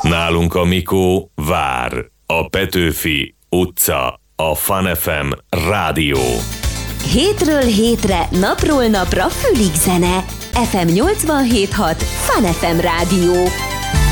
Nálunk a Mikó vár. A Petőfi utca. A Fun FM rádió. Hétről hétre, napról napra fülig zene. FM 87.6 Fun FM rádió.